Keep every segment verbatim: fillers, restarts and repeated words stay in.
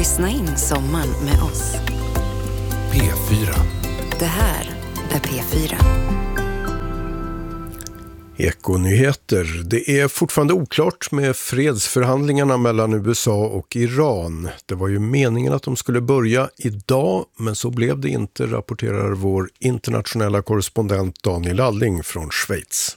Lyssna in sommaren med oss. P fyra. Det här är P fyra. Ekonyheter. Det är fortfarande oklart med fredsförhandlingarna mellan U S A och Iran. Det var ju meningen att de skulle börja idag, men så blev det inte, rapporterar vår internationella korrespondent Daniel Alling från Schweiz.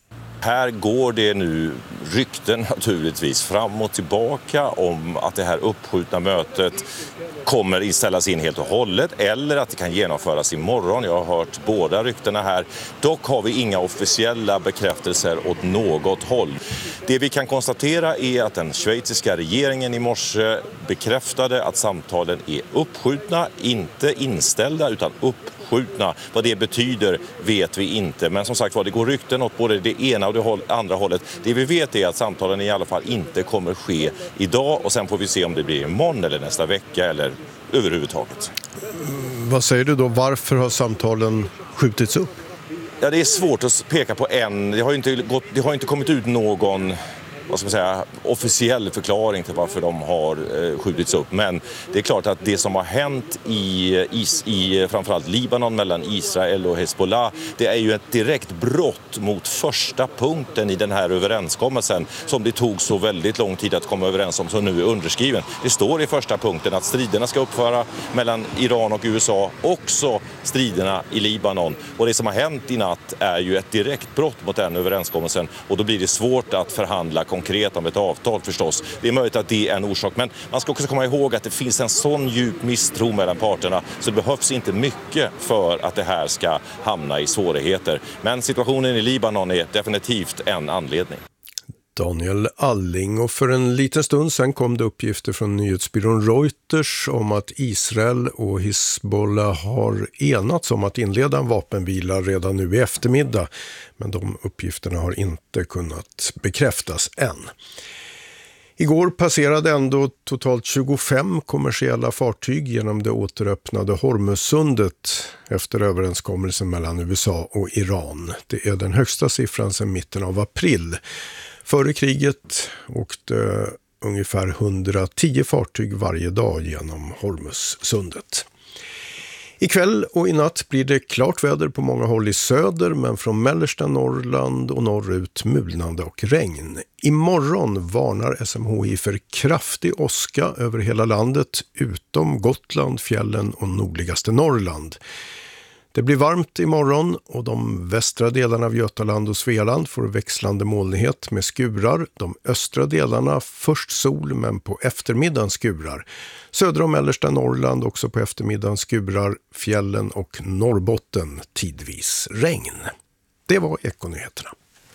Här går det nu rykten naturligtvis fram och tillbaka om att det här uppskjutna mötet kommer inställas in helt och hållet eller att det kan genomföras imorgon. Jag har hört båda ryktena här. Dock har vi inga officiella bekräftelser åt något håll. Det vi kan konstatera är att den schweiziska regeringen i morse bekräftade att samtalen är uppskjutna, inte inställda utan uppskjutna. Skjutna. Vad det betyder vet vi inte. Men som sagt var, det går rykten åt både det ena och det andra hållet. Det vi vet är att samtalen i alla fall inte kommer ske idag. Och sen får vi se om det blir imorgon eller nästa vecka eller överhuvudtaget. Mm, vad säger du då? Varför har samtalen skjutits upp? Ja, det är svårt att peka på en. Det har ju inte, gått, det har inte kommit ut någon... vad ska man säga, officiell förklaring till varför de har eh, skjutits upp. Men det är klart att det som har hänt i, is, i framförallt Libanon mellan Israel och Hezbollah, det är ju ett direkt brott mot första punkten i den här överenskommelsen som det tog så väldigt lång tid att komma överens om, som nu är underskriven. Det står i första punkten att striderna ska upphöra mellan Iran och U S A, också striderna i Libanon. Och det som har hänt i natt är ju ett direkt brott mot den överenskommelsen, och då blir det svårt att förhandla konkret om ett avtal förstås. Det är möjligt att det är en orsak, men man ska också komma ihåg att det finns en sån djup misstro mellan parterna så det behövs inte mycket för att det här ska hamna i svårigheter. Men situationen i Libanon är definitivt en anledning. Daniel Alling, och för en liten stund sedan kom det uppgifter från nyhetsbyrån Reuters om att Israel och Hezbollah har enats om att inleda en vapenvila redan nu i eftermiddag, men de uppgifterna har inte kunnat bekräftas än. Igår passerade ändå totalt tjugofem kommersiella fartyg genom det återöppnade Hormuzsundet efter överenskommelsen mellan U S A och Iran. Det är den högsta siffran sedan mitten av april. Före kriget åkte ungefär hundratio fartyg varje dag genom Hormuzsundet. Ikväll och i natt blir det klart väder på många håll i söder, men från mellersta Norrland och norrut mulnande och regn. Imorgon varnar S M H I för kraftig åska över hela landet utom Gotland, fjällen och nordligaste Norrland. Det blir varmt imorgon och de västra delarna av Götaland och Svealand får växlande molnighet med skurar. De östra delarna först sol, men på eftermiddagen skurar. Södra och mellersta Norrland också på eftermiddagen skurar. Fjällen och Norrbotten tidvis regn. Det var Ekonyheterna.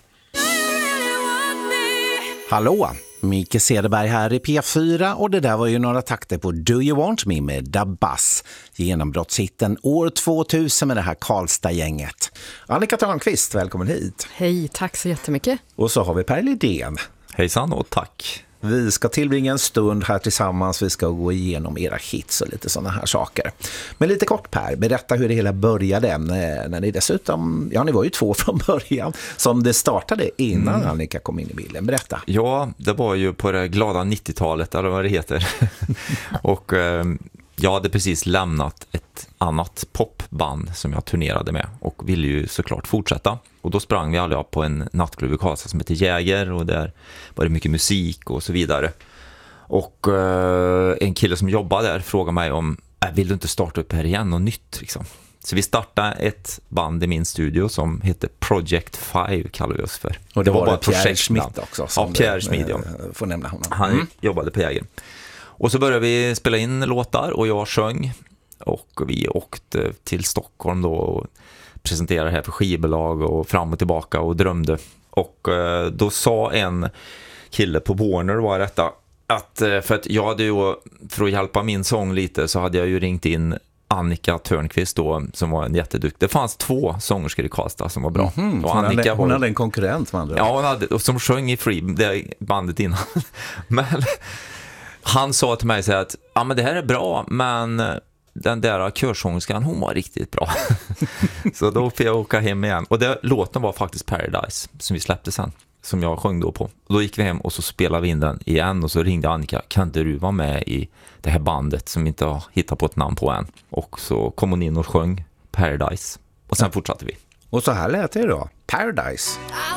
Hallå, Micke Cederberg här i P fyra, och det där var ju några takter på Do You Want Me med Da Bass. Genombrottshitten år tvåtusen med det här Karlstad-gänget. Annika Törnqvist, välkommen hit. Hej, tack så jättemycket. Och så har vi Per Lidén. Hejsan och tack. Vi ska tillbringa en stund här tillsammans. Vi ska gå igenom era hits och lite sådana här saker. Men lite kort Per, berätta hur det hela började. När ni dessutom, ja ni var ju två från början som det startade innan mm. Annika kom in i bilden. Berätta. Ja, det var ju på det glada nittiotalet eller vad det heter. Och eh, jag hade precis lämnat ett annat popband som jag turnerade med och ville ju såklart fortsätta. Och då sprang vi alla på en nattklubb i Karlstad som heter Jäger, och där var det mycket musik och så vidare. Och eh, en kille som jobbade där frågade mig om äh, vill du inte starta upp här igen och nytt liksom. Så vi startade ett band i min studio som heter Project Five, kallar vi oss för. Och det, det var, var bara Pierre Schmidt också. Ja, Pierre Schmidt, ja. Får nämna honom. Han mm. jobbade på Jäger. Och så började vi spela in låtar och jag sjöng. Och vi åkte till Stockholm då och presenterade här för skivbolag och fram och tillbaka och drömde. Och eh, då sa en kille på Warner var detta att eh, för att jag hade ju, för att hjälpa min sång lite, så hade jag ju ringt in Annika Törnqvist då, som var en jätteduktig. Det fanns två sångerskor i Karlstad som var bra. Mm-hmm. och hon, Annika hade, hon var, hade en konkurrent med andra. Ja, hon hade, och som sjöng i Free, det bandet innan. Men han sa till mig så att ja, men det här är bra, men den där körsångerskan, hon var riktigt bra. Så då fick jag åka hem igen. Och det, låten var faktiskt Paradise som vi släppte sen. som jag sjöng då på. Då gick vi hem och så spelade vi in den igen och så ringde Annika, kan inte du vara med i det här bandet som inte har hittat på ett namn på än? Och så kom hon in och sjöng Paradise och sen fortsatte vi. Och så här lät det då, Paradise.